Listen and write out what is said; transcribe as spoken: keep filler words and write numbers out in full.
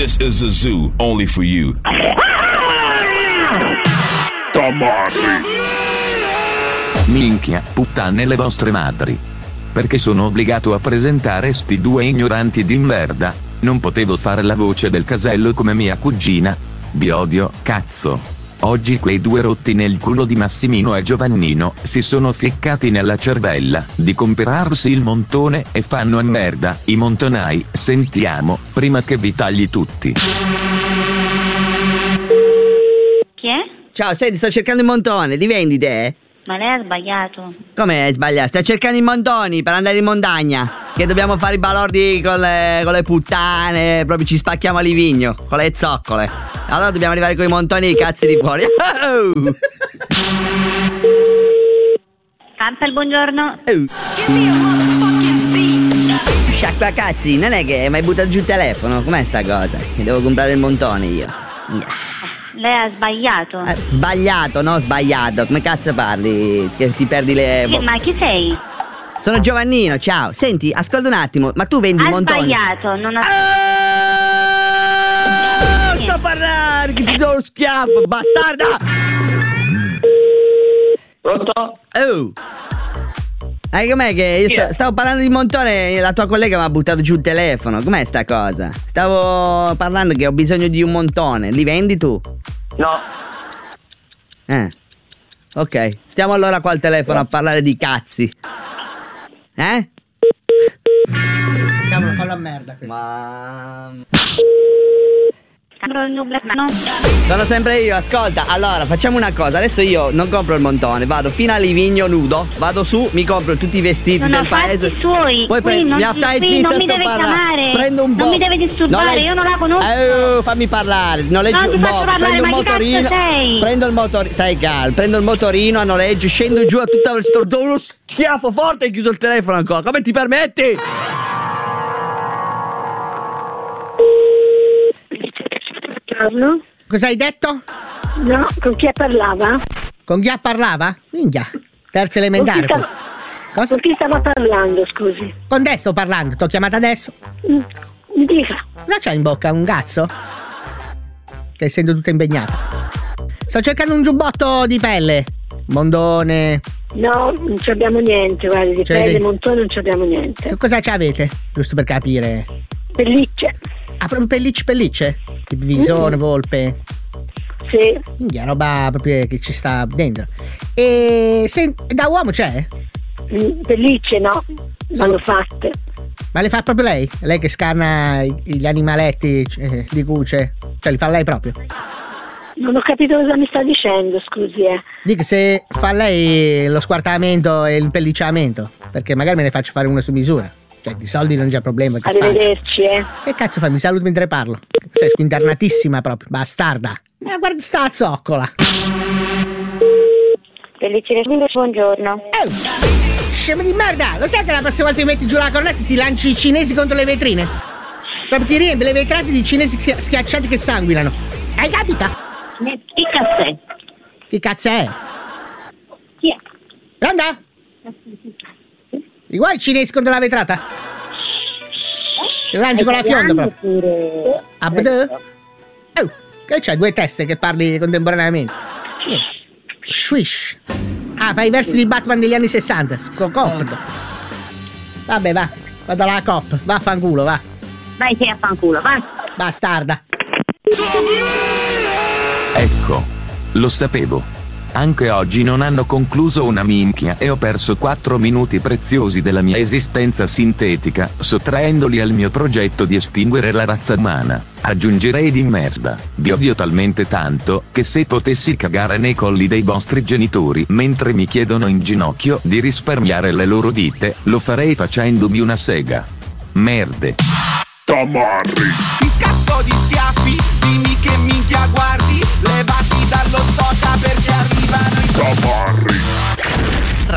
This is a zoo only for you. Tamarri. Minchia, puttane le vostre madri. Perché sono obbligato a presentare sti due ignoranti di merda? Non potevo fare la voce del casello come mia cugina. Vi odio, cazzo. Oggi quei due rotti nel culo di Massimino e Giovannino si sono ficcati nella cervella di comprarsi il montone e fanno a merda i montonai. Sentiamo, prima che vi tagli tutti. Chi è? Ciao, senti, sto cercando il montone, li vendi te? Ma lei ha sbagliato. Come hai sbagliato? Stai cercando i montoni per andare in montagna. Che dobbiamo fare i balordi con le, con le puttane. Proprio ci spacchiamo a Livigno con le zoccole. Allora dobbiamo arrivare con i montoni e i cazzi di fuori. Oh! Canta il buongiorno. Oh. Sciacqua cazzi, non è che mi hai buttato giù il telefono. Com'è sta cosa? Mi devo comprare il montone io. Lei ha sbagliato. Eh, sbagliato, no sbagliato. Come cazzo parli? Che ti perdi le... Chi, ma chi sei? Sono Giovannino, ciao. Senti, ascolta un attimo, ma tu vendi Ha il montone? sbagliato, non ha... Ah, sto a parlare, che ti do lo schiaffo, bastarda! Pronto? Oh! Eh, com'è che io sto, stavo parlando di montone e la tua collega mi ha buttato giù il telefono. Com'è sta cosa? Stavo parlando che ho bisogno di un montone. Li vendi tu? No. Eh. Ok, stiamo allora qua al telefono a parlare di cazzi. Eh? Cavolo, fallo a merda questo. Ma... No. Sono sempre io, ascolta, allora facciamo una cosa, adesso io non compro il montone, vado fino a Livigno nudo, vado su, mi compro tutti i vestiti Sono del paese. fatti suoi, Poi qui pre- non, mi stai qui zitta, non mi sto deve parlando. chiamare, Prendo un non bo- mi deve disturbare, Noleggio- io non la conosco. Eh, fammi parlare, noleggio Non ti un faccio bo- parlare, prendo un ma chi motorino, cazzo sei? prendo il motorino, stai calmo, prendo il motorino a noleggio, scendo giù a tutta velocità, do uno schiaffo forte e chiuso il telefono ancora, come ti permetti? No? Cosa hai detto? No, con chi parlava? Con chi parlava? Minchia, terza elementare Con chi forse. stava- Cosa? Con chi stava parlando, scusi? Con te sto parlando, t'ho chiamato adesso. Mm, Mi dica. Cosa c'hai in bocca? Un cazzo? Che essendo tutta impegnata. Sto cercando un giubbotto di pelle. Mondone. No, non ci abbiamo niente, guardi, di Cioè, pelle, dei- montone non ci abbiamo niente. Che cosa ci avete? Giusto per capire. Pellicce. Ah, proprio pellicce pellicce? Tipo visone, Mm. volpe. Sì. Minchia, roba proprio che ci sta dentro. E se da uomo c'è? Mm, Pellicce no, vanno fatte. Ma le fa proprio lei? Lei che scanna i- gli animaletti, eh, li cuce? Cioè li fa lei proprio? Non ho capito cosa mi sta dicendo, scusi, eh. Dico se fa lei lo squartamento e il pellicciamento, perché magari me ne faccio fare uno su misura. Cioè di soldi non c'è problema, che faccio? Arrivederci, eh. Che cazzo fai? Mi saluti mentre parlo. Sei squinternatissima proprio, bastarda. Eh, guarda sta zoccola. Pellicine, buongiorno. Eh, scema di merda! Lo sai che la prossima volta che metti giù la cornetta ti lanci i cinesi contro le vetrine? Proprio ti riempi le vetrate di cinesi schi- schiacciati che sanguinano. Hai capito? Chi cazzo è? Chi cazzo è? Chi è? Pronta? Li vuoi i cinesi contro la vetrata? Ti lanci con la fionda proprio. Abdù? Oh, che c'hai due teste che parli contemporaneamente? Eh, Swish. Ah, fai i versi di Batman degli anni sessanta. Scocopto. Vabbè, va. Vado alla cop. Vaffanculo, va. Vai che a fanculo, vai. Bastarda. Ecco, lo sapevo. Anche oggi non hanno concluso una minchia e ho perso quattro minuti preziosi della mia esistenza sintetica, sottraendoli al mio progetto di estinguere la razza umana. Aggiungerei di merda. Vi odio talmente tanto, che se potessi cagare nei colli dei vostri genitori mentre mi chiedono in ginocchio di risparmiare le loro dita, lo farei facendomi una sega. Merde. Tamarri. Ti scappo di schiaffi, dimmi che minchia guardi, levati dallo soca perché arrivano i Tamarri.